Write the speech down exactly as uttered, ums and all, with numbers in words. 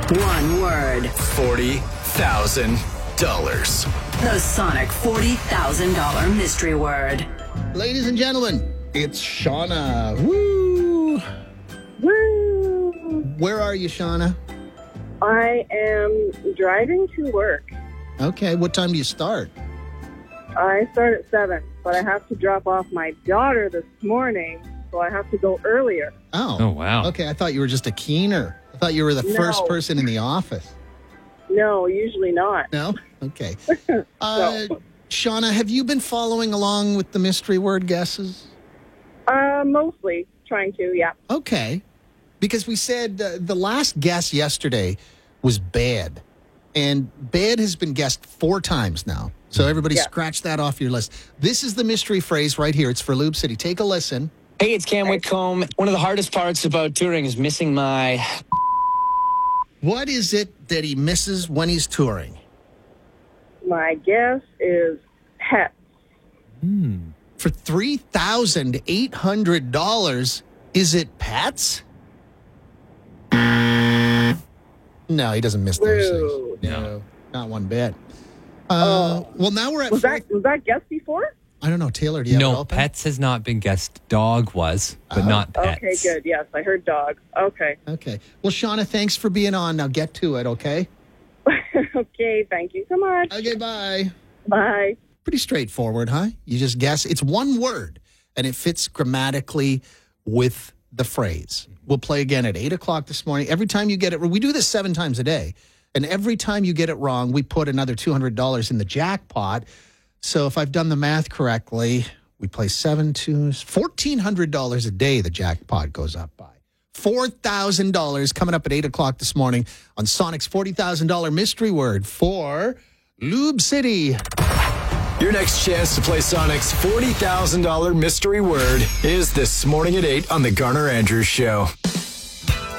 One word. forty thousand dollars. The Sonic forty thousand dollars mystery word. Ladies and gentlemen, it's Shauna. Woo! Woo! Where are you, Shauna? I am driving to work. Okay, what time do you start? I start at seven, but I have to drop off my daughter this morning, so I have to go earlier. Oh. Oh, wow. Okay, I thought you were just a keener. I thought you were the No. first person in the office. No, usually not. No? Okay. Uh, Shauna, have you been following along with the mystery word guesses? Uh, mostly trying to, yeah. Okay. Because we said uh, the last guess yesterday was bad. And bad has been guessed four times now. So everybody Yeah. scratch that off your list. This is the mystery phrase right here. It's for Lube City. Take a listen. Hey, it's Cam Whitcomb. One of the hardest parts about touring is missing my... What is it that he misses when he's touring? My guess is pets. For three thousand eight hundred dollars, is it pets? No, he doesn't miss those Whoa. things. No, not one bit. Uh, well, now we're at Was four. that, was that guessed before? I don't know, Taylor, do you have it No, open? pets has not been guessed. Dog was, but Oh. not pets. Okay, good. Yes, I heard dog. Okay. Okay. Well, Shauna, thanks for being on. Now get to it, okay? Okay, thank you so much. Okay, bye. Bye. Pretty straightforward, huh? You just guess. It's one word, and it fits grammatically with the phrase. We'll play again at eight o'clock this morning. Every time you get it, we do this seven times a day, and every time you get it wrong, we put another two hundred dollars in the jackpot. So if I've done the math correctly, we play seven twos, fourteen hundred dollars a day the jackpot goes up by. four thousand dollars coming up at eight o'clock this morning on Sonic's forty thousand dollars mystery word for Lube City. Your next chance to play Sonic's forty thousand dollars mystery word is this morning at eight on The Garner Andrews Show.